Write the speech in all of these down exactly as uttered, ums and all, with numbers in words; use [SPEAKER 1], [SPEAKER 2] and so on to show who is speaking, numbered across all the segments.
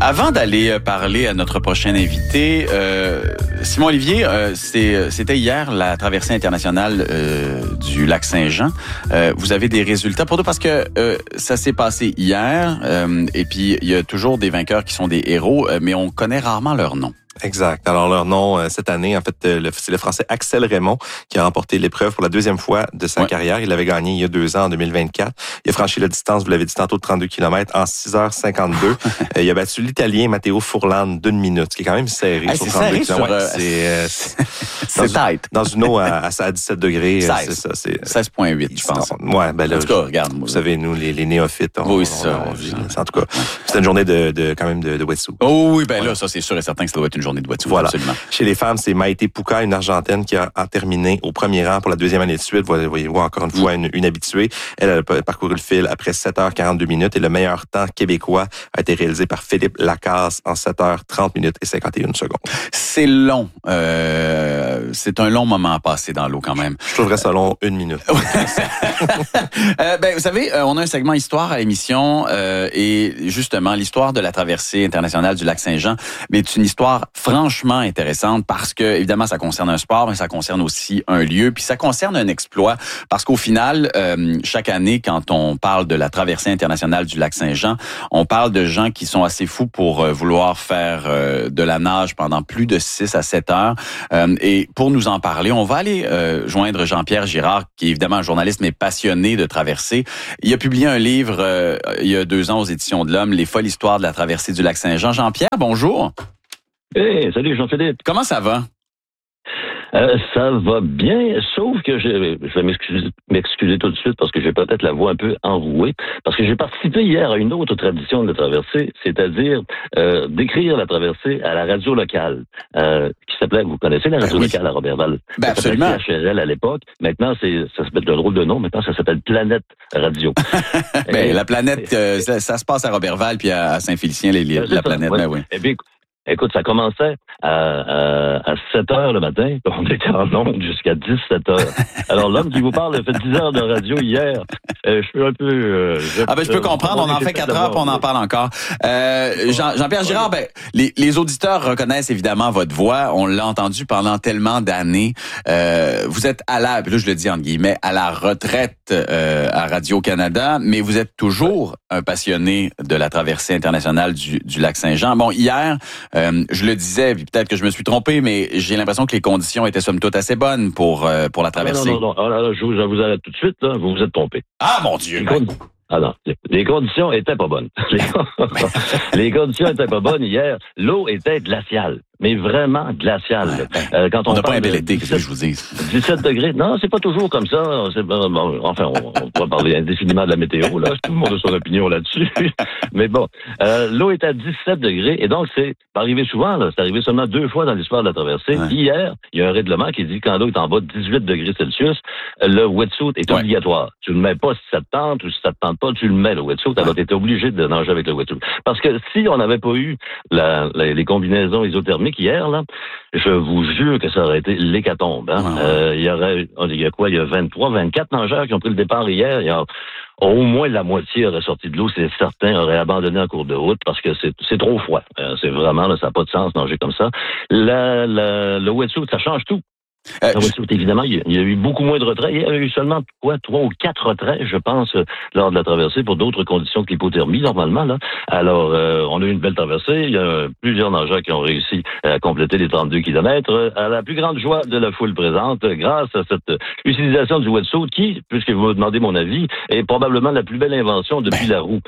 [SPEAKER 1] Avant d'aller parler à notre prochain invité, euh, Simon Olivier, euh, c'est, c'était hier la traversée internationale euh, du lac Saint-Jean. Euh, vous avez des résultats pour nous parce que euh, ça s'est passé hier euh, et puis il y a toujours des vainqueurs qui sont des héros, euh, mais on connaît rarement leur nom.
[SPEAKER 2] Exact. Alors, leur nom, euh, cette année, en fait, le, c'est le Français Axel Raymond qui a remporté l'épreuve pour la deuxième fois de sa ouais. carrière. Il avait gagné il y a deux ans, en deux mille vingt-quatre. Il a franchi la distance, vous l'avez dit tantôt, de trente-deux kilomètres en six heures cinquante-deux. euh, il a battu l'Italien Matteo Furlan d'une minute, ce qui est quand même serré
[SPEAKER 1] hey,
[SPEAKER 2] sur
[SPEAKER 1] c'est
[SPEAKER 2] trente-deux
[SPEAKER 1] serré
[SPEAKER 2] kilomètres.
[SPEAKER 1] Sur, euh,
[SPEAKER 2] c'est euh, c'est,
[SPEAKER 1] c'est
[SPEAKER 2] dans,
[SPEAKER 1] tight.
[SPEAKER 2] Dans une eau à, à dix-sept degrés.
[SPEAKER 1] seize.
[SPEAKER 2] C'est ça. C'est,
[SPEAKER 1] seize virgule huit, je pense.
[SPEAKER 2] Non, ouais, ben là,
[SPEAKER 1] en tout cas, regarde.
[SPEAKER 2] Vous savez, nous, les, les néophytes, on,
[SPEAKER 1] oui,
[SPEAKER 2] on,
[SPEAKER 1] ça,
[SPEAKER 2] on, on, en tout cas, c'était une journée de, de quand même de, de wetsuit.
[SPEAKER 1] Oh oui, ben ouais. là, ça, c'est sûr et certain que ça doit être une journée de wetsuit.
[SPEAKER 2] Voilà.
[SPEAKER 1] Absolument.
[SPEAKER 2] Chez les femmes, c'est Maïté Pouka, une Argentine qui a, a terminé au premier rang pour la deuxième année de suite. Voyez-vous, encore une fois, une, une habituée. Elle a parcouru le fil après sept heures quarante-deux minutes et le meilleur temps québécois a été réalisé par Philippe Lacasse en sept heures trente minutes et cinquante et une secondes.
[SPEAKER 1] C'est long. Euh, c'est un long moment à passer dans l'eau quand même.
[SPEAKER 2] Je trouverais ça long une minute.
[SPEAKER 1] euh, ben, vous savez, on a un segment histoire à l'émission euh, et justement, l'histoire de la traversée internationale du lac Saint-Jean, mais c'est une histoire franchement intéressante parce que, évidemment, ça concerne un sport, mais ça concerne aussi un lieu, puis ça concerne un exploit parce qu'au final, euh, chaque année, quand on parle de la traversée internationale du lac Saint-Jean, on parle de gens qui sont assez fous pour euh, vouloir faire euh, de la nage pendant plus de six à sept heures. Euh, et pour nous en parler, on va aller euh, joindre Jean-Pierre Girard, qui est évidemment un journaliste, mais passionné de traversée. Il a publié un livre euh, il y a deux ans aux Éditions de l'Homme, Les folles histoires de la traversée du lac Saint-Jean. Jean-Pierre, bonjour.
[SPEAKER 3] Hey, salut Jean-Philippe.
[SPEAKER 1] Comment ça va?
[SPEAKER 3] Euh, ça va bien, sauf que je, je vais m'excuser, m'excuser tout de suite parce que j'ai peut-être la voix un peu enrouée, parce que j'ai participé hier à une autre tradition de la traversée, c'est-à-dire euh, d'écrire la traversée à la radio locale, euh, qui s'appelait, vous connaissez la radio ben oui. locale à Roberval?
[SPEAKER 1] Ben
[SPEAKER 3] ça
[SPEAKER 1] absolument.
[SPEAKER 3] s'appelait P H R L à l'époque. Maintenant, c'est, ça s'appelle un drôle de nom. Maintenant, ça s'appelle Planète Radio.
[SPEAKER 1] ben, et, la planète, euh, ça, ça se passe à Roberval puis à Saint-Félicien, les, les, la ça, planète.
[SPEAKER 3] Ouais.
[SPEAKER 1] Ben oui.
[SPEAKER 3] Et puis, écoute, ça commençait à, à, à sept heures le matin, puis on était en ondes jusqu'à dix-sept heures. Alors l'homme qui vous parle a fait dix heures de radio hier. Euh, je suis un peu... Euh, je,
[SPEAKER 1] ah ben je peux euh, comprendre, on en fait quatre heures, puis on en parle encore. Euh, Jean, Jean-Pierre Girard, ben, les, les auditeurs reconnaissent évidemment votre voix. On l'a entendu pendant tellement d'années. Euh, vous êtes à la, là je le dis entre guillemets, à la retraite euh, à Radio-Canada, mais vous êtes toujours un passionné de la traversée internationale du, du lac Saint-Jean. Bon, hier... Euh, je le disais, puis peut-être que je me suis trompé, mais j'ai l'impression que les conditions étaient somme toute assez bonnes pour euh, pour la traversée.
[SPEAKER 3] Non, non, non, non. Je, vous, je vous arrête tout de suite, là. Vous vous êtes trompé.
[SPEAKER 1] Ah, mon Dieu! Ben...
[SPEAKER 3] Ah non, les conditions étaient pas bonnes. Les, les conditions étaient pas bonnes hier. L'eau était glaciale. Mais vraiment glacial.
[SPEAKER 1] Ouais, ben,
[SPEAKER 3] euh, quand on
[SPEAKER 1] on n'a pas un bel
[SPEAKER 3] été,
[SPEAKER 1] qu'est-ce que je vous dis?
[SPEAKER 3] dix-sept degrés. Non, c'est pas toujours comme ça. C'est, bon, enfin, on, on pourrait parler indéfiniment de la météo, là. Tout le monde a son opinion là-dessus. Mais bon, euh, l'eau est à dix-sept degrés. Et donc, c'est pas arrivé souvent, là. C'est arrivé seulement deux fois dans l'histoire de la traversée. Ouais. Hier, il y a un règlement qui dit que quand l'eau est en bas de dix-huit degrés Celsius, le wetsuit est ouais. obligatoire. Tu le mets pas si ça te tente ou si ça te tente pas, tu le mets, le wetsuit. Alors, tu étais obligé de nager avec le wetsuit. Parce que si on n'avait pas eu la, la, les combinaisons isothermiques hier, là, je vous jure que ça aurait été l'hécatombe. Hein? Ah. Euh, il y aurait, il y a quoi, il y a vingt-trois, vingt-quatre nageurs qui ont pris le départ hier. Il y a au moins la moitié aurait sorti de l'eau, c'est certain, auraient abandonné en cours de route parce que c'est, c'est trop froid. Euh, c'est vraiment, là, ça n'a pas de sens nager comme ça. La, la, le wetsuit, ça change tout. Euh, je... Évidemment, il y a eu beaucoup moins de retraits. Il y a eu seulement quoi, trois ou quatre retraits, je pense, lors de la traversée pour d'autres conditions que l'hypothermie, normalement. Là. Alors, euh, on a eu une belle traversée. Il y a plusieurs nageurs qui ont réussi à compléter les trente-deux kilomètres à la plus grande joie de la foule présente grâce à cette utilisation du wetsuit qui, puisque vous me demandez mon avis, est probablement la plus belle invention depuis ben... la roue.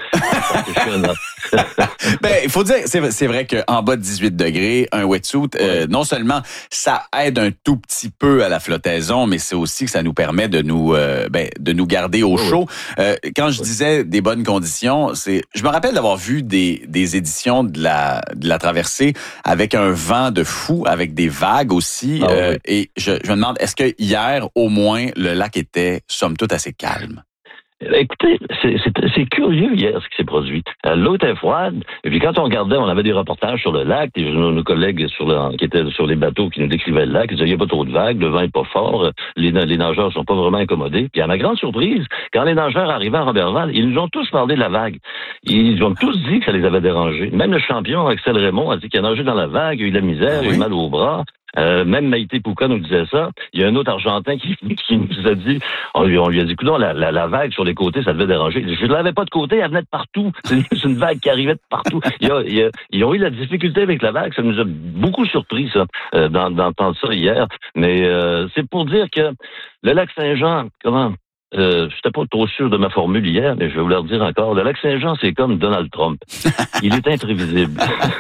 [SPEAKER 1] ben, il faut dire, c'est, c'est vrai qu'en bas de dix-huit degrés, un wetsuit, euh, non seulement ça aide un tout petit peu à la flottaison, mais c'est aussi que ça nous permet de nous euh, ben, de nous garder au chaud. Euh, quand je disais des bonnes conditions, c'est je me rappelle d'avoir vu des des éditions de la de la traversée avec un vent de fou, avec des vagues aussi. Ah, euh, oui. Et je, je me demande, est-ce que hier, au moins, le lac était somme toute assez calme?
[SPEAKER 3] Écoutez, c'est, c'est, c'est curieux hier ce qui s'est produit. Euh, l'eau était froide, et puis quand on regardait, on avait des reportages sur le lac, et nos, nos collègues sur le, qui étaient sur les bateaux qui nous décrivaient le lac, ils disaient il n'y a pas trop de vagues, le vent est pas fort, les, les nageurs ne sont pas vraiment incommodés. Puis à ma grande surprise, quand les nageurs arrivaient à Roberval, ils nous ont tous parlé de la vague. Ils ont tous dit que ça les avait dérangés. Même le champion Axel Raymond a dit qu'il a nagé dans la vague, il a eu de la misère, il a eu mal au bras. Euh, même Maïté Pouka nous disait ça. Il y a un autre Argentin qui, qui nous a dit, on lui, on lui a dit, écoute, la, la, la vague sur les côtés, ça devait déranger. Je ne l'avais pas de côté, elle venait de partout. C'est une vague qui arrivait de partout. Il y a, il y a, ils ont eu la difficulté avec la vague. Ça nous a beaucoup surpris, ça, euh, d'entendre ça hier. Mais euh, c'est pour dire que le lac Saint-Jean, comment... Euh, je n'étais pas trop sûr de ma formule hier, mais je vais vous le dire encore. Le lac Saint-Jean, c'est comme Donald Trump. Il est imprévisible.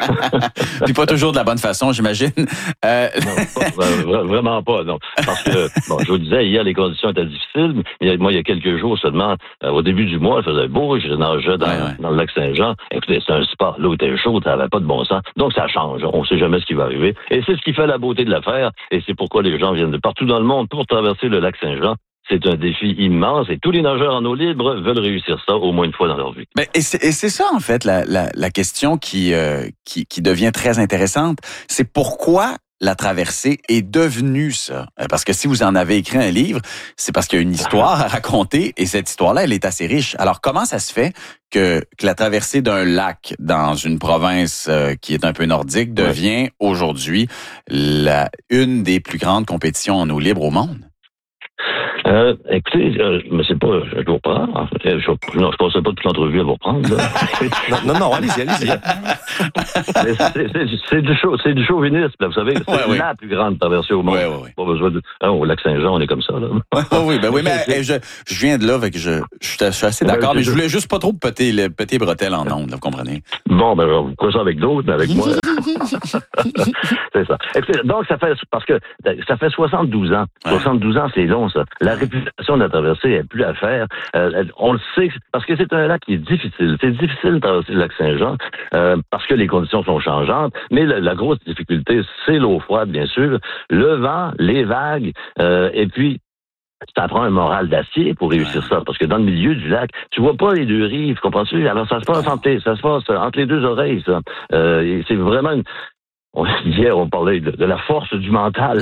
[SPEAKER 1] Puis pas toujours de la bonne façon, j'imagine. Euh...
[SPEAKER 3] Non, pas, vraiment pas, non. Parce que, bon, je vous disais, hier, les conditions étaient difficiles. Mais moi, il y a quelques jours seulement, euh, au début du mois, il faisait beau, je nageais dans, ouais, ouais. dans le lac Saint-Jean. Écoutez, c'est un spa. L'eau était chaude, ça n'avait pas de bon sens. Donc, ça change. On ne sait jamais ce qui va arriver. Et c'est ce qui fait la beauté de l'affaire. Et c'est pourquoi les gens viennent de partout dans le monde pour traverser le lac Saint-Jean. C'est un défi immense et tous les nageurs en eau libre veulent réussir ça au moins une fois dans leur vie.
[SPEAKER 1] Mais, et, c'est, et c'est ça, en fait, la, la, la question qui, euh, qui, qui devient très intéressante. C'est pourquoi la traversée est devenue ça. Parce que si vous en avez écrit un livre, c'est parce qu'il y a une histoire à raconter et cette histoire-là, elle est assez riche. Alors, comment ça se fait que, que la traversée d'un lac dans une province euh, qui est un peu nordique devient ouais. aujourd'hui la, une des plus grandes compétitions en eau libre au monde?
[SPEAKER 3] Euh, écoutez, euh, mais c'est pas, je dois pas. Je, je, non, je pensais pas toute l'entrevue à vous reprendre.
[SPEAKER 2] non, non, non, allez-y, allez-y.
[SPEAKER 3] c'est, c'est, c'est, c'est du show, c'est du chauvinisme, là, vous savez. C'est
[SPEAKER 1] ouais,
[SPEAKER 3] la
[SPEAKER 1] ouais.
[SPEAKER 3] plus grande traversée au monde.
[SPEAKER 1] Ouais, ouais, ouais.
[SPEAKER 3] Pas besoin de. Hein, au lac Saint-Jean, on est comme ça, là.
[SPEAKER 1] oh, oui, ben oui, mais je, je viens de là, fait que je, je, je suis assez d'accord, mais je voulais juste pas trop péter les péter bretelles en ondes, vous comprenez?
[SPEAKER 3] Bon, ben, vous quoi ça avec d'autres, mais avec moi. c'est ça. Écoutez, donc, ça fait, parce que ça fait soixante-douze ans. Ouais. soixante-douze ans, c'est long, ça. La réputation de la traversée n'est plus à faire. Euh, on le sait, parce que c'est un lac qui est difficile. C'est difficile de traverser le lac Saint-Jean, euh, parce que les conditions sont changeantes, mais la, la grosse difficulté, c'est l'eau froide, bien sûr, le vent, les vagues, euh, et puis ça prend un moral d'acier pour réussir ça, parce que dans le milieu du lac, tu vois pas les deux rives, comprends-tu? Alors ça se passe entre, ça se passe entre les deux oreilles, ça. Euh, et c'est vraiment une... On, hier, on parlait de, de la force du mental.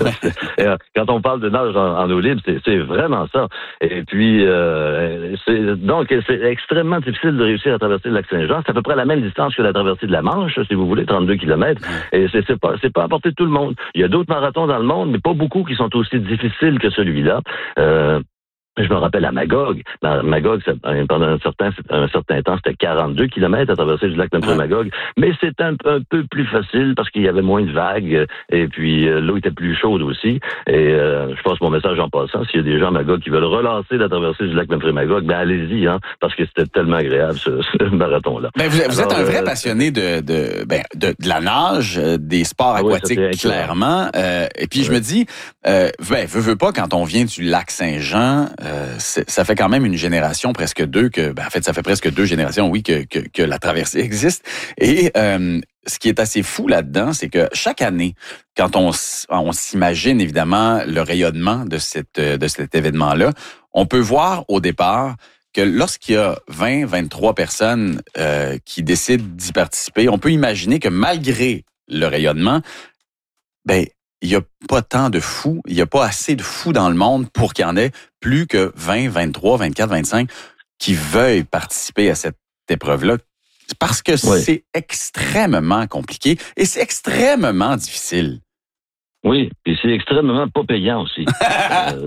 [SPEAKER 3] Quand on parle de nage en, en eau libre, c'est, c'est vraiment ça. Et puis, euh, c'est, donc, c'est extrêmement difficile de réussir à traverser le lac Saint-Jean. C'est à peu près la même distance que la traversée de la Manche, si vous voulez, trente-deux kilomètres. Et c'est, c'est pas, c'est pas à portée de tout le monde. Il y a d'autres marathons dans le monde, mais pas beaucoup qui sont aussi difficiles que celui-là. Euh, Je me rappelle à Magog. Magog, pendant un certain, un certain temps, c'était quarante-deux kilomètres à traverser du lac Magog. Mais c'était un, un peu plus facile parce qu'il y avait moins de vagues et puis euh, l'eau était plus chaude aussi. Et euh, je passe mon message en passant. S'il y a des gens à Magog qui veulent relancer la traversée du lac Magog, ben allez-y, hein, parce que c'était tellement agréable ce, ce marathon-là.
[SPEAKER 1] Ben vous, vous Alors, êtes un vrai euh, passionné de, de, ben, de, de la nage, des sports ah aquatiques, oui, clairement. Euh, et puis oui. je me dis, euh, ben, veux, veux pas, quand on vient du lac Saint-Jean, Euh, ça fait quand même une génération, presque deux, que, ben, en fait, ça fait presque deux générations, oui, que, que, que la traversée existe. Et euh, ce qui est assez fou là-dedans, c'est que chaque année, quand on, on s'imagine évidemment le rayonnement de, cette, de cet événement-là, on peut voir au départ que lorsqu'il y a vingt, vingt-trois personnes euh, qui décident d'y participer, on peut imaginer que malgré le rayonnement, ben il n'y a pas tant de fous, il n'y a pas assez de fous dans le monde pour qu'il y en ait plus que vingt, vingt-trois, vingt-quatre, vingt-cinq qui veuillent participer à cette épreuve-là. Parce que oui. c'est extrêmement compliqué et c'est extrêmement difficile.
[SPEAKER 3] Oui, et c'est extrêmement pas payant aussi. euh,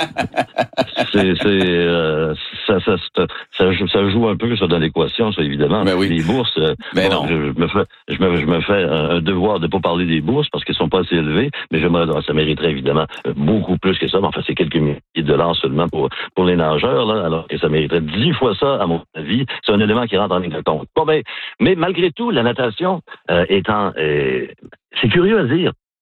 [SPEAKER 3] c'est, c'est, euh, ça, ça, ça, ça, ça joue un peu ça dans l'équation, ça évidemment.
[SPEAKER 1] Ben oui.
[SPEAKER 3] Les bourses,
[SPEAKER 1] ben
[SPEAKER 3] bon,
[SPEAKER 1] non.
[SPEAKER 3] Je, je me fais, je me, je me fais un devoir de pas parler des bourses parce qu'elles sont pas assez élevées, mais j'aimerais, ça mériterait évidemment beaucoup plus que ça. Mais enfin, c'est quelques milliers de dollars seulement pour pour les nageurs, là, alors que ça mériterait dix fois ça à mon avis. C'est un élément qui rentre en ligne de compte. Bon, ben, mais malgré tout, la natation euh, étant, euh, c'est curieux à dire.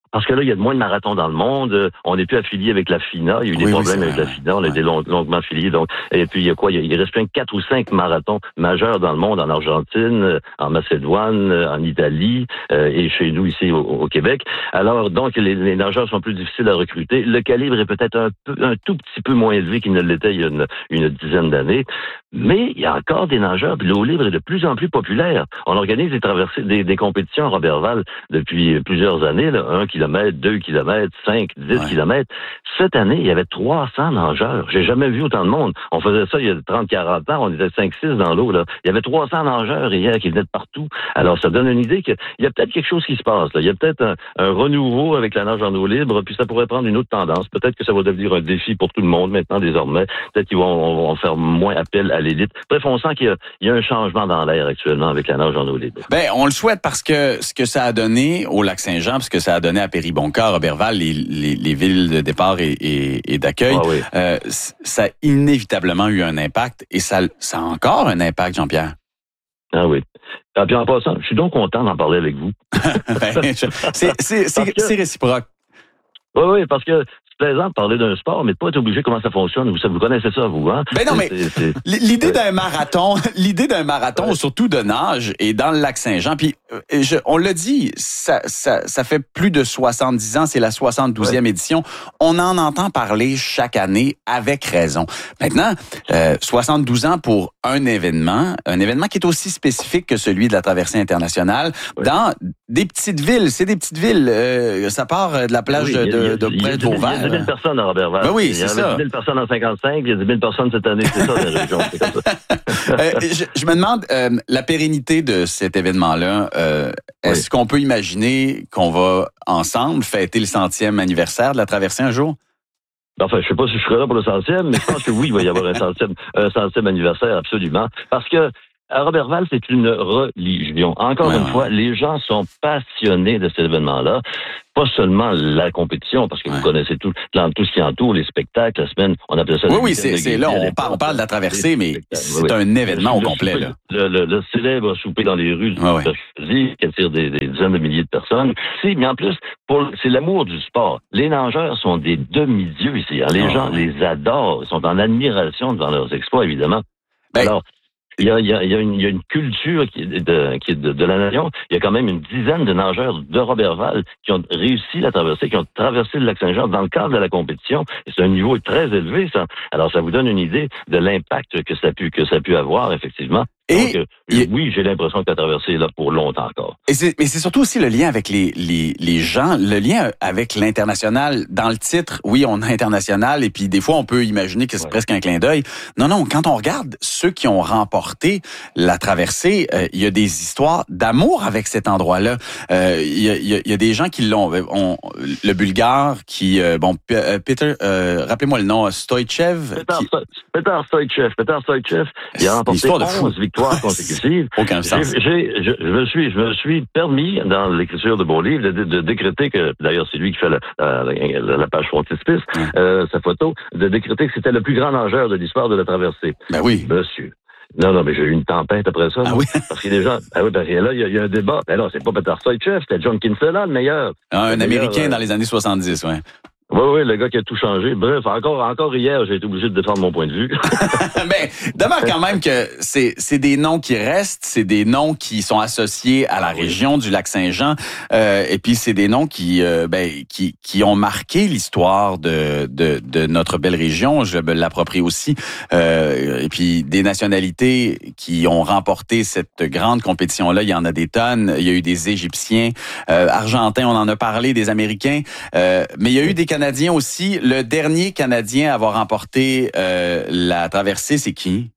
[SPEAKER 3] Parce que là, il y a de moins de marathons dans le monde. On n'est plus affilié avec la FINA. Il y a eu des
[SPEAKER 1] oui,
[SPEAKER 3] problèmes
[SPEAKER 1] oui,
[SPEAKER 3] avec la
[SPEAKER 1] vrai.
[SPEAKER 3] FINA. On a
[SPEAKER 1] Ouais.
[SPEAKER 3] été long, longuement affiliés. Donc, et puis, il y a quoi? Il, y a, il reste plein de quatre ou cinq marathons majeurs dans le monde, en Argentine, en Macédoine, en Italie, euh, et chez nous, ici, au, au Québec. Alors, donc, les, les nageurs sont plus difficiles à recruter. Le calibre est peut-être un peu, un tout petit peu moins élevé qu'il ne l'était il y a une, une dizaine d'années. Mais il y a encore des nageurs, puis l'eau libre est de plus en plus populaire. On organise des traversées, des, des compétitions à Roberval depuis plusieurs années, là, un kilomètre, deux kilomètres, cinq, dix
[SPEAKER 1] Ouais.
[SPEAKER 3] kilomètres. Cette année, il y avait trois cents nageurs. J'ai jamais vu autant de monde. On faisait ça il y a trente, quarante ans, on était cinq, six dans l'eau, là. Il y avait trois cents nageurs hier qui venaient de partout. Alors, ça donne une idée qu'il y a peut-être quelque chose qui se passe, là. Il y a peut-être un, un renouveau avec la nage en eau libre, puis ça pourrait prendre une autre tendance. Peut-être que ça va devenir un défi pour tout le monde maintenant, désormais. Peut-être qu'ils vont, vont faire moins appel à l'élite. Bref, on sent qu'il y a, il y a un changement dans l'air actuellement avec la nage en eau libre.
[SPEAKER 1] Ben, on le souhaite parce que ce que ça a donné au Lac-Saint-Jean, ce que ça a donné à Péribonka, à Roberval, les, les, les villes de départ et, et, et d'accueil,
[SPEAKER 3] Ah oui.
[SPEAKER 1] euh, ça a inévitablement eu un impact et ça, ça a encore un impact, Jean-Pierre.
[SPEAKER 3] Ah oui. Ah, puis en passant, je suis donc content d'en parler avec vous.
[SPEAKER 1] Ben, je- c'est, c'est, c'est,
[SPEAKER 3] Parce que-
[SPEAKER 1] c'est réciproque.
[SPEAKER 3] Oui, oui, parce que c'est plaisant de parler d'un sport, mais de pas être obligé comment ça fonctionne. Vous, vous connaissez ça, vous, hein?
[SPEAKER 1] Ben non, mais
[SPEAKER 3] C'est- c'est-
[SPEAKER 1] l'idée
[SPEAKER 3] Ouais.
[SPEAKER 1] d'un marathon, l'idée d'un marathon,
[SPEAKER 3] Ouais.
[SPEAKER 1] surtout de nage, et dans le Lac-Saint-Jean, puis euh, je- on l'a dit, ça, ça, ça fait plus de soixante-dix ans, c'est la soixante-douzième édition. On en entend parler chaque année avec raison. Maintenant, euh, soixante-douze ans pour un événement, un événement qui est aussi spécifique que celui de la traversée internationale,
[SPEAKER 3] Ouais.
[SPEAKER 1] dans des petites villes. C'est des petites villes. euh, ça part de la plage
[SPEAKER 3] Oui,
[SPEAKER 1] de,
[SPEAKER 3] il y a- il y a-
[SPEAKER 1] de, de
[SPEAKER 3] il y a
[SPEAKER 1] près de
[SPEAKER 3] dix mille- Il y a dix mille
[SPEAKER 1] Vauvert.
[SPEAKER 3] personnes à Roberval.
[SPEAKER 1] Ben oui,
[SPEAKER 3] Il y
[SPEAKER 1] c'est
[SPEAKER 3] avait
[SPEAKER 1] ça.
[SPEAKER 3] dix mille personnes en cinquante-cinq, puis il y a dix mille personnes cette année. C'est ça, la région. C'est comme ça.
[SPEAKER 1] Euh, je, je me demande, euh, la pérennité de cet événement-là, euh, est-ce qu'on peut imaginer qu'on va ensemble fêter le centième anniversaire de la traversée un jour?
[SPEAKER 3] Enfin, je sais pas si je serai là pour le centième, mais je pense que oui, il va y avoir un centième, un centième anniversaire, absolument. Parce que à Roberval, c'est une religion. Encore
[SPEAKER 1] Ouais,
[SPEAKER 3] une
[SPEAKER 1] ouais.
[SPEAKER 3] fois, les gens sont passionnés de cet événement-là. Pas seulement la compétition, parce que
[SPEAKER 1] Ouais.
[SPEAKER 3] vous connaissez tout, tout ce qui entoure, les spectacles, la semaine, on appelle ça...
[SPEAKER 1] Oui,
[SPEAKER 3] le
[SPEAKER 1] oui,
[SPEAKER 3] week-end
[SPEAKER 1] c'est,
[SPEAKER 3] de
[SPEAKER 1] c'est là,
[SPEAKER 3] Guédiawaye,
[SPEAKER 1] on parle, on parle de la traversée, mais
[SPEAKER 3] spectacles,
[SPEAKER 1] c'est
[SPEAKER 3] oui, oui.
[SPEAKER 1] un événement au
[SPEAKER 3] Le
[SPEAKER 1] complet,
[SPEAKER 3] souper,
[SPEAKER 1] là.
[SPEAKER 3] Le, le, le célèbre souper dans les rues du
[SPEAKER 1] Ouais, ouais.
[SPEAKER 3] mercredi, qui attire des, des dizaines de milliers de personnes. Si, mais en plus, pour, c'est l'amour du sport. Les nageurs sont des demi-dieux ici. hein. Les
[SPEAKER 1] Oh,
[SPEAKER 3] gens
[SPEAKER 1] ouais.
[SPEAKER 3] les adorent, ils sont en admiration devant leurs exploits, évidemment.
[SPEAKER 1] Ben,
[SPEAKER 3] Alors, il y a, il y, a, il y, a une, il y a une culture qui est, de, qui est de, de la nation. Il y a quand même une dizaine de nageurs de Roberval qui ont réussi la traversée, qui ont traversé le Lac-Saint-Jean dans le cadre de la compétition. Et c'est un niveau très élevé, ça. Alors, ça vous donne une idée de l'impact que ça a pu, que ça a pu avoir, effectivement.
[SPEAKER 1] Et
[SPEAKER 3] Donc, euh,
[SPEAKER 1] il-
[SPEAKER 3] oui, j'ai l'impression que la traversée est là pour longtemps encore.
[SPEAKER 1] Et c'est, mais c'est surtout aussi le lien avec les, les, les gens, le lien avec l'international. Dans le titre, oui, on a international, et puis des fois, on peut imaginer que c'est
[SPEAKER 3] Ouais.
[SPEAKER 1] presque un clin d'œil. Non, non, quand on regarde ceux qui ont remporté la traversée, euh, il y a des histoires d'amour avec cet endroit-là. Euh, Il y, a, il y a- il y a des gens qui l'ont. On, le Bulgare qui, euh, bon, P- euh, Peter, euh, rappelez-moi le nom, Stoichev.
[SPEAKER 3] Petar
[SPEAKER 1] qui-
[SPEAKER 3] Sto- Petar Stoichev, Petar Stoichev, il a remporté
[SPEAKER 1] Histoire de fou.
[SPEAKER 3] onze victoires consécutives.
[SPEAKER 1] Aucun sens.
[SPEAKER 3] J'ai, j'ai- je, je me suis, je me suis permis, dans l'écriture de mon livre, de, de, de décréter que, d'ailleurs, c'est lui qui fait la, la, la page frontispice,
[SPEAKER 1] Mm.
[SPEAKER 3] euh, sa photo, de décréter que c'était le plus grand nageur de l'histoire de la traversée.
[SPEAKER 1] Ben oui.
[SPEAKER 3] Monsieur. Non, non, mais j'ai eu une tempête après ça.
[SPEAKER 1] Ah
[SPEAKER 3] moi.
[SPEAKER 1] oui?
[SPEAKER 3] Parce que les gens, ah oui, parce que là, il y, a- il y a un débat. Ben non, c'est pas Petar Stoichev, c'était John Kinsella, le meilleur.
[SPEAKER 1] Un
[SPEAKER 3] Le meilleur,
[SPEAKER 1] Américain
[SPEAKER 3] euh,
[SPEAKER 1] dans les années soixante-dix, ouais.
[SPEAKER 3] Oui, oui, le gars qui a tout changé. Bref, encore, encore hier, j'ai été obligé de défendre mon point de vue.
[SPEAKER 1] Ben, demeure quand même que c'est c'est des noms qui restent, c'est des noms qui sont associés à la région du Lac-Saint-Jean, euh, et puis c'est des noms qui euh, ben qui qui ont marqué l'histoire de de de notre belle région. Je me l'approprie aussi, euh, et puis des nationalités qui ont remporté cette grande compétition-là. Il y en a des tonnes. Il y a eu des Égyptiens, euh, Argentins, on en a parlé, des Américains, euh, mais il y a eu des Canadiens aussi. Le dernier Canadien à avoir remporté euh, la traversée, c'est qui?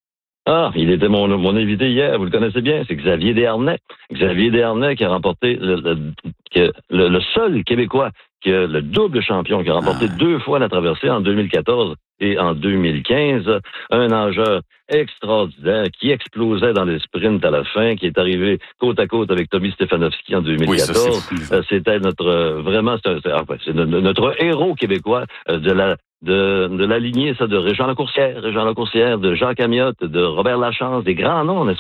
[SPEAKER 3] Ah, il était mon, mon invité hier, vous le connaissez bien, c'est Xavier Desharnais. Xavier Desharnais qui a remporté le, le, que- le, le seul Québécois, qui a le double champion, qui a remporté
[SPEAKER 1] Ah.
[SPEAKER 3] deux fois la traversée en deux mille quatorze et en deux mille quinze. Un nageur extraordinaire qui explosait dans les sprints à la fin, qui est arrivé côte à côte avec Tommy Stefanowski en deux mille quatorze.
[SPEAKER 1] Oui, ça, c'est fou.
[SPEAKER 3] Euh, C'était notre euh, vraiment c'est, c'est, enfin, c'est notre, notre héros québécois euh, de la de, de la lignée ça de Régent Lacourcière, Régent Lacourcière, de Jacques Amiotte, de Robert Lachance, des grands noms, n'est-ce pas?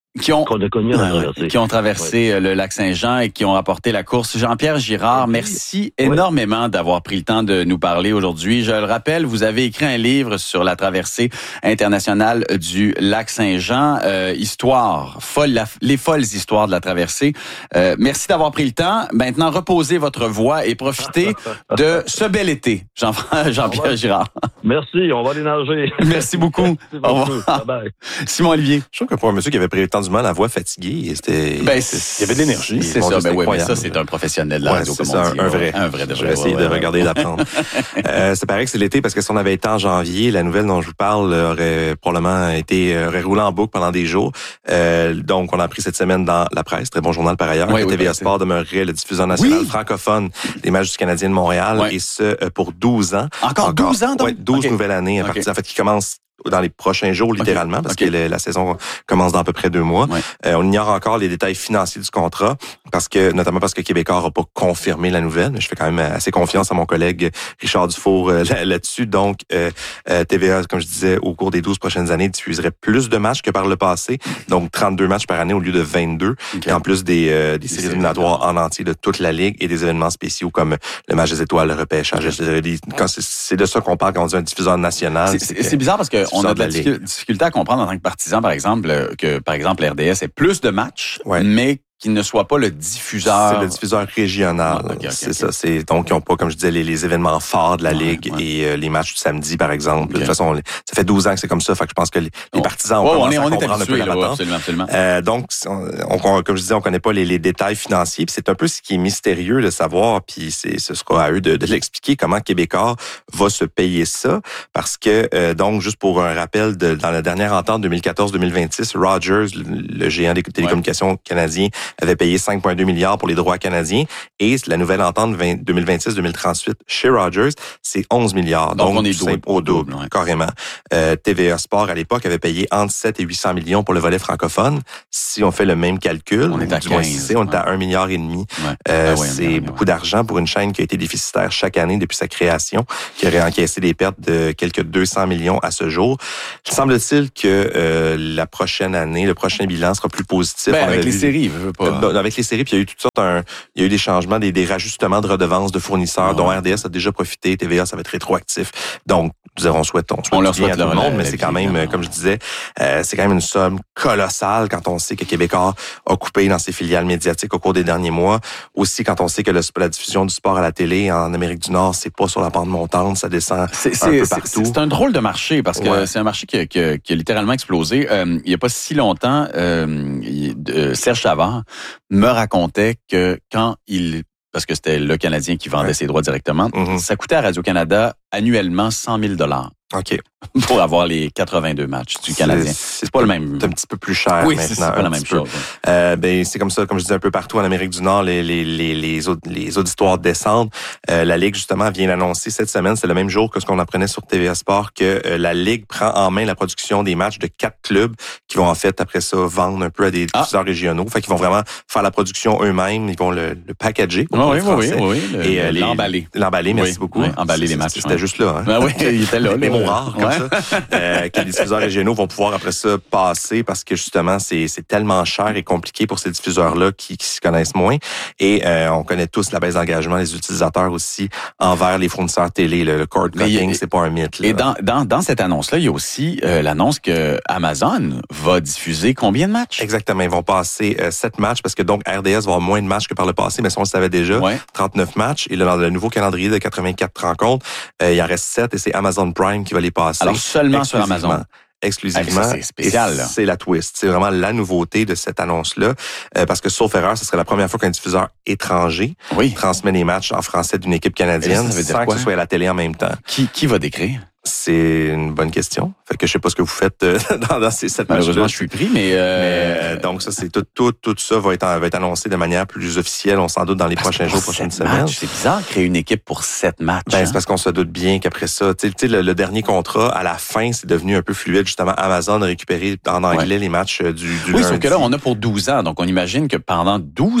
[SPEAKER 1] qui ont,
[SPEAKER 3] qu'on a connu à la traversée.
[SPEAKER 1] qui ont traversé oui. le lac Saint-Jean et qui ont rapporté la course. Jean-Pierre Girard, oui. merci oui. énormément d'avoir pris le temps de nous parler aujourd'hui. Je le rappelle, vous avez écrit un livre sur la traversée internationale du lac Saint-Jean, euh, histoire, folle, la, les folles histoires de la traversée. Euh, merci d'avoir pris le temps. Maintenant, reposez votre voix et profitez de ce bel été, Jean, Jean-Pierre Girard.
[SPEAKER 3] Merci, on va aller nager.
[SPEAKER 1] Merci beaucoup.
[SPEAKER 3] Merci
[SPEAKER 1] Au revoir.
[SPEAKER 3] Bye bye.
[SPEAKER 1] Simon Olivier.
[SPEAKER 2] Je trouve que pour un monsieur qui avait pris le temps du mal, la voix fatiguée, c'était,
[SPEAKER 1] ben,
[SPEAKER 2] il y avait de l'énergie.
[SPEAKER 1] C'est ça, ben oui, mais ça, c'est un professionnel de la
[SPEAKER 2] ouais,
[SPEAKER 1] radio,
[SPEAKER 2] c'est
[SPEAKER 1] comme
[SPEAKER 2] ça,
[SPEAKER 1] on dit.
[SPEAKER 2] Un vrai.
[SPEAKER 1] Un vrai de vrai.
[SPEAKER 2] Je vais essayer
[SPEAKER 1] ouais,
[SPEAKER 2] de
[SPEAKER 1] ouais,
[SPEAKER 2] regarder et d'apprendre. euh, c'est pareil que c'est l'été, parce que si on avait été en janvier, la nouvelle dont je vous parle aurait probablement été, aurait roulé en boucle pendant des jours. Euh, donc, on a appris cette semaine dans la presse, très bon journal par ailleurs,
[SPEAKER 1] oui,
[SPEAKER 2] que
[SPEAKER 1] oui,
[SPEAKER 2] T V A Sport demeurerait le diffuseur national
[SPEAKER 1] oui.
[SPEAKER 2] francophone des matchs du Canadien de Montréal,
[SPEAKER 1] oui.
[SPEAKER 2] et ce, pour douze ans.
[SPEAKER 1] Encore, Encore douze ans, donc?
[SPEAKER 2] Oui, douze
[SPEAKER 1] okay.
[SPEAKER 2] nouvelles années, à
[SPEAKER 1] okay.
[SPEAKER 2] partir, en fait, qui commencent dans les prochains jours, littéralement, okay. parce
[SPEAKER 1] okay.
[SPEAKER 2] que le, la saison commence dans à peu près deux mois. Ouais. Euh, on ignore encore les détails financiers du contrat, parce que notamment parce que Québécois n'a pas confirmé la nouvelle, mais je fais quand même assez confiance à mon collègue Richard Dufour euh, là, là-dessus. Donc, euh, euh, T V A, comme je disais, au cours des douze prochaines années, diffuserait plus de matchs que par le passé, donc trente-deux matchs par année au lieu de vingt-deux, okay. et en plus des, euh, des séries éliminatoires en entier de toute la Ligue et des événements spéciaux comme le match des étoiles, le repêchage. Okay. Quand c'est, c'est de ça qu'on parle quand on dit un diffuseur national.
[SPEAKER 1] C'est, c'est, c'est bizarre parce que on a de la, la difficulté à comprendre en tant que partisan, par exemple, que, par exemple, R D S ait plus de matchs, ouais. mais qu'il ne soit pas le diffuseur.
[SPEAKER 2] C'est le diffuseur régional. Ah, okay, okay, c'est okay. ça. C'est donc ils n'ont pas, comme je disais, les, les événements forts de la ouais, Ligue ouais. et euh, les matchs du samedi, par exemple. Okay. De toute façon, ça fait douze ans que c'est comme ça. Fait que je pense que les, les partisans ont
[SPEAKER 1] oh,
[SPEAKER 2] commencé
[SPEAKER 1] on est,
[SPEAKER 2] à
[SPEAKER 1] on
[SPEAKER 2] comprendre
[SPEAKER 1] est habitué,
[SPEAKER 2] un peu la
[SPEAKER 1] là, absolument, absolument.
[SPEAKER 2] Euh, donc, on, on, comme je disais, on connaît pas les, les détails financiers. Puis c'est un peu ce qui est mystérieux de savoir. Puis c'est, ce sera à eux de, de l'expliquer comment Québécois va se payer ça. Parce que euh, donc, juste pour un rappel, de, dans la dernière entente deux mille quatorze deux mille vingt-six, Rogers, le, le géant des télécommunications ouais. canadien, avait payé cinq virgule deux milliards pour les droits canadiens, et la nouvelle entente deux mille vingt-six deux mille trente-huit chez Rogers, c'est onze milliards. Donc, donc on est double, au double, ouais. carrément. Euh, T V A Sport, à l'époque, avait payé entre sept et huit cents millions pour le volet francophone. Si on fait le même calcul,
[SPEAKER 1] on est à
[SPEAKER 2] du moins
[SPEAKER 1] quinze,
[SPEAKER 2] on
[SPEAKER 1] ouais.
[SPEAKER 2] est à un milliard et demi.
[SPEAKER 1] Ouais.
[SPEAKER 2] Euh,
[SPEAKER 1] ah ouais,
[SPEAKER 2] c'est
[SPEAKER 1] ouais,
[SPEAKER 2] beaucoup
[SPEAKER 1] ouais.
[SPEAKER 2] d'argent pour une chaîne qui a été déficitaire chaque année depuis sa création, qui aurait encaissé des pertes de quelques deux cents millions à ce jour. Semble-t-il que euh, la prochaine année, le prochain bilan sera plus positif.
[SPEAKER 1] Ben,
[SPEAKER 2] on
[SPEAKER 1] avec les
[SPEAKER 2] vu,
[SPEAKER 1] séries, je veux pas.
[SPEAKER 2] Euh, avec les séries, puis il y a eu toutes sortes un, il y a eu des changements, des, des rajustements de redevances de fournisseurs, ouais. dont R D S a déjà profité, T V A, ça va être rétroactif. Donc, nous avons souhaité, on souhaite
[SPEAKER 1] on leur
[SPEAKER 2] bien
[SPEAKER 1] souhaite
[SPEAKER 2] à tout le monde,
[SPEAKER 1] la,
[SPEAKER 2] mais
[SPEAKER 1] la
[SPEAKER 2] c'est quand même,
[SPEAKER 1] vie,
[SPEAKER 2] comme je disais, euh, c'est quand même une somme colossale quand on sait que Québécois a coupé dans ses filiales médiatiques au cours des derniers mois. Aussi, quand on sait que le, la diffusion du sport à la télé en Amérique du Nord, c'est pas sur la pente montante, ça descend
[SPEAKER 1] c'est,
[SPEAKER 2] un
[SPEAKER 1] c'est,
[SPEAKER 2] peu
[SPEAKER 1] c'est,
[SPEAKER 2] partout.
[SPEAKER 1] C'est un drôle de marché parce que ouais. c'est un marché qui a, qui a, qui a littéralement explosé. Euh, il y a pas si longtemps, euh, euh, Serge Savard me racontait que quand il parce que c'était le Canadien qui vendait ouais. ses droits directement, mm-hmm. ça coûtait à Radio-Canada annuellement cent mille dollars.
[SPEAKER 2] OK.
[SPEAKER 1] Pour avoir les quatre-vingt-deux matchs du Canadien.
[SPEAKER 2] C'est, c'est pas le même. C'est un petit peu plus cher
[SPEAKER 1] oui,
[SPEAKER 2] maintenant.
[SPEAKER 1] C'est, c'est pas la même chose.
[SPEAKER 2] Euh, ben, c'est comme ça, comme je disais un peu partout en Amérique du Nord, les, les, les, les, aud- les auditoires descendent. Euh, la Ligue, justement, vient d'annoncer cette semaine, c'est le même jour que ce qu'on apprenait sur T V A Sport, que euh, la Ligue prend en main la production des matchs de quatre clubs qui vont en fait, après ça, vendre un peu à des diffuseurs ah. régionaux. Fait qu'ils vont vraiment faire la production eux-mêmes. Ils vont le, le packager. Pour
[SPEAKER 1] oh, oui,
[SPEAKER 2] oui,
[SPEAKER 1] oui, oui, le,
[SPEAKER 2] Et euh,
[SPEAKER 1] l'emballer.
[SPEAKER 2] L'emballer, merci
[SPEAKER 1] oui,
[SPEAKER 2] beaucoup.
[SPEAKER 1] Oui, emballer les matchs.
[SPEAKER 2] C'était ouais. juste là. Hein?
[SPEAKER 1] Ben oui, il était là.
[SPEAKER 2] Les mots rares, comme
[SPEAKER 1] ouais.
[SPEAKER 2] ça. Euh, que les diffuseurs régionaux vont pouvoir après ça passer parce que justement c'est c'est tellement cher et compliqué pour ces diffuseurs-là qui, qui se connaissent moins. Et euh, on connaît tous la baisse d'engagement des utilisateurs aussi envers les fournisseurs télé. Le, le cord cutting, c'est pas un mythe. Là.
[SPEAKER 1] Et dans, dans, dans cette annonce-là, il y a aussi euh, l'annonce que Amazon va diffuser combien de matchs?
[SPEAKER 2] Exactement, ils vont passer euh, sept matchs parce que donc R D S va avoir moins de matchs que par le passé, mais ça on le savait déjà. Ouais. trente-neuf matchs. Et là, dans le nouveau calendrier de quatre-vingt-quatre rencontres, euh, il en reste sept et c'est Amazon Prime qui va les passer.
[SPEAKER 1] Alors seulement sur Amazon.
[SPEAKER 2] Exclusivement.
[SPEAKER 1] Ah, c'est spécial, là.
[SPEAKER 2] C'est la twist. C'est vraiment la nouveauté de cette annonce-là. Euh, parce que, sauf erreur, ce serait la première fois qu'un diffuseur étranger
[SPEAKER 1] oui.
[SPEAKER 2] transmet les matchs en français d'une équipe canadienne sans que ce soit à la télé en même temps.
[SPEAKER 1] Qui, qui va décrire?
[SPEAKER 2] C'est une bonne question. Fait que je sais pas ce que vous faites euh, dans, dans ces sept matchs-là.
[SPEAKER 1] Malheureusement, je suis pris, mais... Euh...
[SPEAKER 2] mais euh, donc ça, c'est tout, tout, tout ça va être, va être annoncé de manière plus officielle, on s'en doute, dans les parce prochains jours, prochaines semaines.
[SPEAKER 1] Matchs, c'est bizarre de créer une équipe pour sept matchs.
[SPEAKER 2] Ben,
[SPEAKER 1] hein?
[SPEAKER 2] C'est parce qu'on se doute bien qu'après ça, tu sais, le, le dernier contrat, à la fin, c'est devenu un peu fluide. Justement, Amazon a récupéré en anglais ouais. les matchs du, du
[SPEAKER 1] Oui,
[SPEAKER 2] lundi.
[SPEAKER 1] sauf que là, on a pour douze ans. Donc, on imagine que pendant douze ans,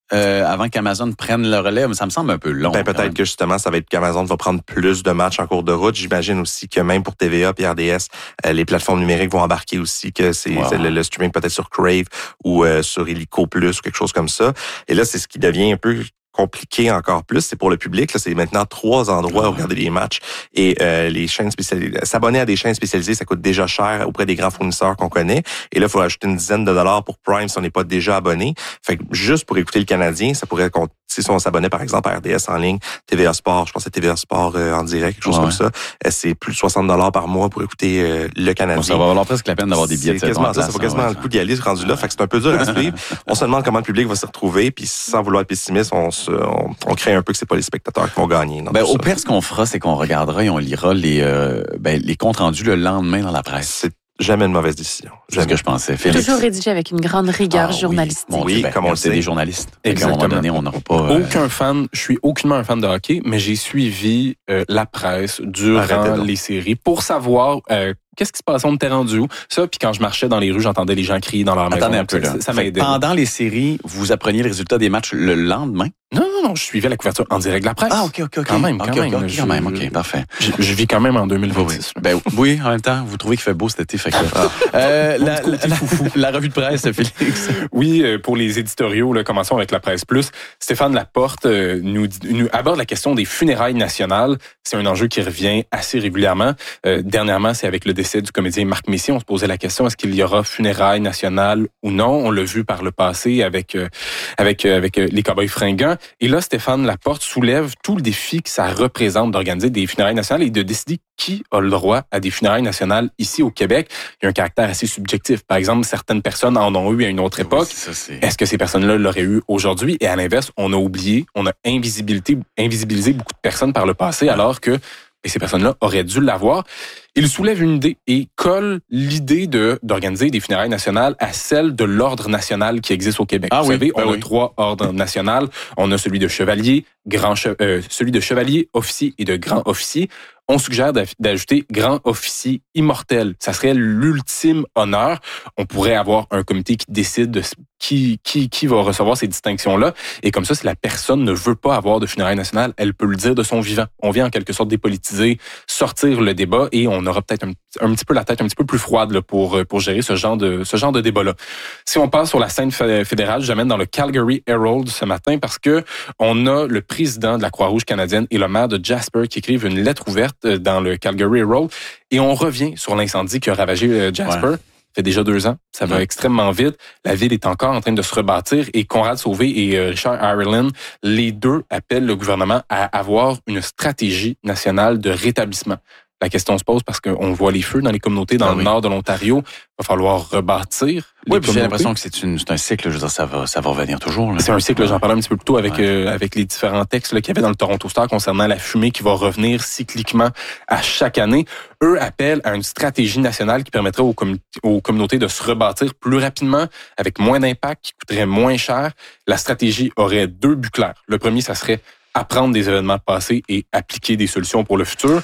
[SPEAKER 1] euh, avant qu'Amazon prenne le relais? Ça me semble un peu long.
[SPEAKER 2] Ben, peut-être que justement, ça va être qu'Amazon va prendre plus de matchs en cours de route. J'imagine aussi que même pour T V A et R D S, euh, les plateformes numériques vont embarquer aussi, que c'est, wow. c'est le, le streaming peut-être sur Crave ou euh, sur Illico Plus ou quelque chose comme ça. Et là, c'est ce qui devient un peu compliqué encore plus, c'est pour le public. Là, c'est maintenant trois endroits où regarder les matchs et euh, les chaînes spécialisées. S'abonner à des chaînes spécialisées, ça coûte déjà cher auprès des grands fournisseurs qu'on connaît. Et là, il faut ajouter une dizaine de dollars pour Prime si on n'est pas déjà abonné. Fait que juste pour écouter le Canadien, ça pourrait compter. Si on s'abonnait par exemple à R D S en ligne, T V A Sport, je pense à T V A Sport euh, en direct, quelque chose ouais. comme ça, c'est plus de soixante dollars par mois pour écouter euh, le Canadien. Bon,
[SPEAKER 1] ça va valoir presque la peine d'avoir des billets de
[SPEAKER 2] c'est quasiment ça, ça vaut quasiment ouais, le coup d'y aller rendu là. Fait que c'est un peu dur à suivre. On se demande comment le public va s'y retrouver, puis sans vouloir être pessimiste, on, se, on, on crée un peu que c'est pas les spectateurs qui vont gagner.
[SPEAKER 1] Ben, au pire, ce qu'on fera, c'est qu'on regardera et on lira les, euh, ben, les comptes rendus le lendemain dans la presse.
[SPEAKER 2] C'est jamais une mauvaise décision.
[SPEAKER 1] C'est ce que je pensais. Félix.
[SPEAKER 4] Toujours rédigé avec une grande rigueur ah, journalistique.
[SPEAKER 1] Oui, bon, oui ben, comme on le sait, des journalistes.
[SPEAKER 5] Exactement.
[SPEAKER 1] À un moment donné, on n'aura pas... Euh...
[SPEAKER 5] Aucun fan, je suis aucunement un fan de hockey, mais j'ai suivi euh, la presse durant les séries pour savoir... Euh, Qu'est-ce qui se passait? On était rendu où? Ça, puis quand je marchais dans les rues, j'entendais les gens crier dans leur maison.
[SPEAKER 1] Attendez un peu, là.
[SPEAKER 5] Ça, ça m'aidait.
[SPEAKER 1] Pendant les séries, vous appreniez le résultat des matchs le lendemain?
[SPEAKER 5] Non, non, non, je suivais la couverture en direct de la presse.
[SPEAKER 1] Ah, OK, OK, OK.
[SPEAKER 5] Quand même, quand
[SPEAKER 1] okay,
[SPEAKER 5] même.
[SPEAKER 1] Okay,
[SPEAKER 5] je,
[SPEAKER 1] quand même, OK, parfait.
[SPEAKER 5] Je, je vis quand même en deux mille vingt-six.
[SPEAKER 1] Oui, ben, oui, en même temps, vous trouvez qu'il fait beau cet été, fait que... euh, la, la, la, la revue de presse, Félix.
[SPEAKER 5] Oui, pour les éditoriaux, là, commençons avec la presse plus. Stéphane Laporte euh, nous, nous aborde la question des funérailles nationales. C'est un enjeu qui revient assez régulièrement. Euh, dernièrement, c'est avec le décès du comédien Marc Messier. On se posait la question, est-ce qu'il y aura funérailles nationales ou non? On l'a vu par le passé avec euh, avec euh, avec les Cowboys fringants. Et là, Stéphane Laporte soulève tout le défi que ça représente d'organiser des funérailles nationales et de décider qui a le droit à des funérailles nationales ici au Québec. Il y a un caractère assez subjectif. Par exemple, certaines personnes en ont eu à une autre époque.
[SPEAKER 1] Oui, ça, c'est...
[SPEAKER 5] Est-ce que ces personnes-là l'auraient eu aujourd'hui? Et à l'inverse, on a oublié, on a invisibilisé, invisibilisé beaucoup de personnes par le passé, alors que et ces personnes-là auraient dû l'avoir. Il soulève une idée et colle l'idée de d'organiser des funérailles nationales à celle de l'ordre national qui existe au Québec.
[SPEAKER 1] Ah
[SPEAKER 5] Vous
[SPEAKER 1] oui,
[SPEAKER 5] savez,
[SPEAKER 1] ben
[SPEAKER 5] on
[SPEAKER 1] oui.
[SPEAKER 5] a trois ordres nationaux. On a celui de chevalier, grand che- euh, celui de chevalier, officier et de grand officier. On suggère d'ajouter grand officier immortel. Ça serait l'ultime honneur. On pourrait avoir un comité qui décide de qui qui qui va recevoir ces distinctions-là. Et comme ça, si la personne ne veut pas avoir de funérailles nationales, elle peut le dire de son vivant. On vient en quelque sorte dépolitiser, sortir le débat et on aura peut-être un, un petit peu la tête un petit peu plus froide là, pour pour gérer ce genre de ce genre de débat-là. Si on passe sur la scène fédérale, j'amène dans le Calgary Herald ce matin parce que on a le président de la Croix-Rouge canadienne et le maire de Jasper qui écrivent une lettre ouverte dans le Calgary Herald et on revient sur l'incendie qui a ravagé Jasper. Ouais. Ça fait déjà deux ans. Ça va ouais. extrêmement vite. La ville est encore en train de se rebâtir et Conrad Sauvé et Richard Ireland, les deux appellent le gouvernement à avoir une stratégie nationale de rétablissement. La question se pose parce qu'on voit les feux dans les communautés dans ah, le oui. nord de l'Ontario. Il va falloir rebâtir.
[SPEAKER 1] Oui, puis j'ai l'impression que c'est, une, c'est un cycle. Je veux dire, ça va, ça va revenir toujours. Là.
[SPEAKER 5] C'est un cycle. J'en parlais un petit peu plus tôt avec ouais. euh, avec les différents textes là, qu'il y avait dans le Toronto Star concernant la fumée qui va revenir cycliquement à chaque année. Eux appellent à une stratégie nationale qui permettrait aux, com- aux communautés de se rebâtir plus rapidement, avec moins d'impact, qui coûterait moins cher. La stratégie aurait deux buts clairs. Le premier, ça serait apprendre des événements passés et appliquer des solutions pour le futur.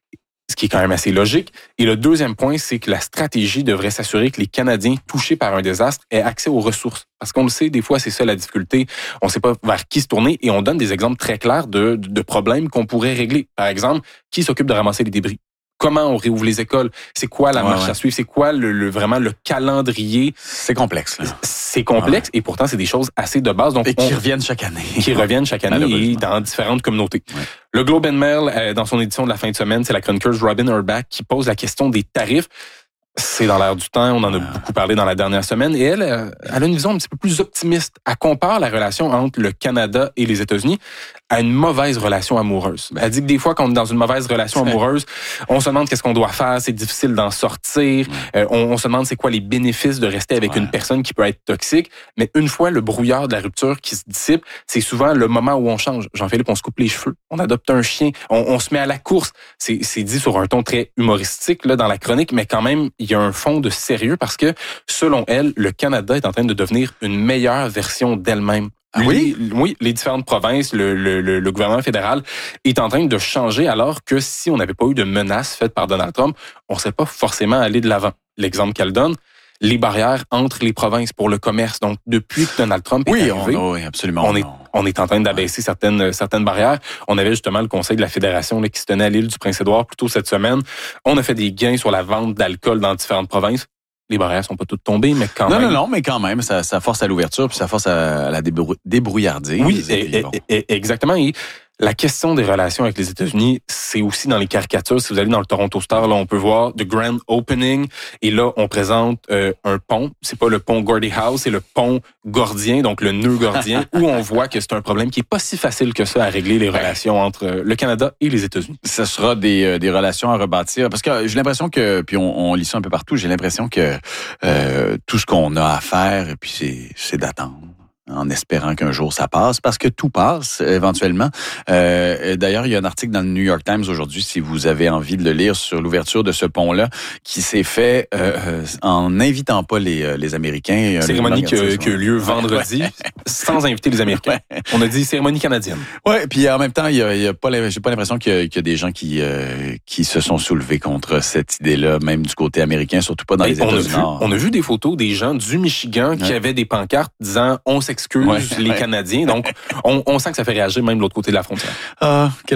[SPEAKER 5] Ce qui est quand même assez logique. Et le deuxième point, c'est que la stratégie devrait s'assurer que les Canadiens touchés par un désastre aient accès aux ressources. Parce qu'on le sait, des fois, c'est ça la difficulté. On ne sait pas vers qui se tourner et on donne des exemples très clairs de, de, de problèmes qu'on pourrait régler. Par exemple, qui s'occupe de ramasser les débris? Comment on réouvre les écoles? C'est quoi la ouais, marche ouais. à suivre? C'est quoi le, le vraiment le calendrier?
[SPEAKER 1] C'est complexe. Là.
[SPEAKER 5] C'est complexe ouais. et pourtant, c'est des choses assez de base. Donc,
[SPEAKER 1] et qui
[SPEAKER 5] on,
[SPEAKER 1] reviennent chaque année.
[SPEAKER 5] Qui reviennent chaque année et dans différentes communautés. Ouais. Le Globe and Mail, euh, dans son édition de la fin de semaine, c'est la chroniqueuse Robin Urbach qui pose la question des tarifs. C'est dans l'air du temps, on en a ah. beaucoup parlé dans la dernière semaine. Et elle, elle a une vision un petit peu plus optimiste. Elle compare la relation entre le Canada et les États-Unis à une mauvaise relation amoureuse. Elle dit que des fois, quand on est dans une mauvaise relation amoureuse, on se demande qu'est-ce qu'on doit faire, c'est difficile d'en sortir, ouais. euh, on, on se demande c'est quoi les bénéfices de rester avec ouais. une personne qui peut être toxique. Mais une fois le brouillard de la rupture qui se dissipe, c'est souvent le moment où on change. Jean-Philippe, on se coupe les cheveux, on adopte un chien, on, on se met à la course. C'est, c'est dit sur un ton très humoristique là dans la chronique, mais quand même, il y a un fond de sérieux parce que, selon elle, le Canada est en train de devenir une meilleure version d'elle-même.
[SPEAKER 1] Ah oui?
[SPEAKER 5] Les, oui, les différentes provinces, le, le, le, le gouvernement fédéral est en train de changer alors que si on n'avait pas eu de menaces faites par Donald Trump, on ne serait pas forcément allé de l'avant. L'exemple qu'elle donne, les barrières entre les provinces pour le commerce. Donc, depuis que Donald Trump est
[SPEAKER 1] oui,
[SPEAKER 5] arrivé,
[SPEAKER 1] on, oui, absolument.
[SPEAKER 5] on est on est en train d'abaisser ouais. certaines certaines barrières. On avait justement le conseil de la fédération là, qui se tenait à l'île du Prince-Édouard plus tôt cette semaine. On a fait des gains sur la vente d'alcool dans différentes provinces. Les barrières sont pas toutes tombées, mais quand
[SPEAKER 1] non,
[SPEAKER 5] même...
[SPEAKER 1] Non, non, non, mais quand même, ça, ça force à l'ouverture, puis ça force à, à la débrou- débrouillardise.
[SPEAKER 5] Oui, et, et, et, exactement. Et la question des relations avec les États-Unis, c'est aussi dans les caricatures. Si vous allez dans le Toronto Star, là, on peut voir The Grand Opening. Et là, on présente euh, un pont. C'est pas le pont Gordie Howe, c'est le pont gordien, donc le nœud gordien, où on voit que c'est un problème qui est pas si facile que ça à régler les relations entre le Canada et les États-Unis.
[SPEAKER 1] Ce sera des, euh, des relations à rebâtir. Parce que j'ai l'impression que, puis on, on lit ça un peu partout, j'ai l'impression que euh, tout ce qu'on a à faire, et puis c'est, c'est d'attendre. En espérant qu'un jour ça passe, parce que tout passe éventuellement. Euh, d'ailleurs, il y a un article dans le New York Times aujourd'hui, si vous avez envie de le lire, sur l'ouverture de ce pont-là, qui s'est fait euh, en n'invitant pas les, les Américains.
[SPEAKER 5] Cérémonie qui a eu lieu vendredi, sans inviter les Américains. Ouais. On a dit cérémonie canadienne.
[SPEAKER 1] Oui, puis en même temps, il y a, il y a pas, j'ai pas l'impression qu'il y a, qu'il y a des gens qui, euh, qui se sont soulevés contre cette idée-là, même du côté américain, surtout pas dans Et les États-Unis.
[SPEAKER 5] On, on a vu des photos des gens du Michigan qui ouais. avaient des pancartes disant « On s'excuse ». Excuse ouais, les ouais. Canadiens. Donc, on, on sent que ça fait réagir même de l'autre côté de la frontière.
[SPEAKER 1] Ah, quel